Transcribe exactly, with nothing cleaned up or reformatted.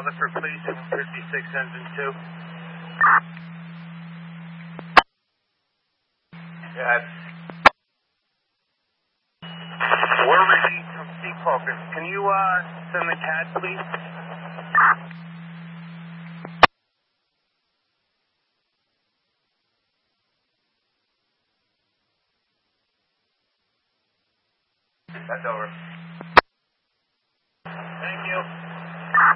Rutherford, please. fifty-six engine two. Yes. We're released from Sea Focus. Can you uh, send the C A D, please? That's over.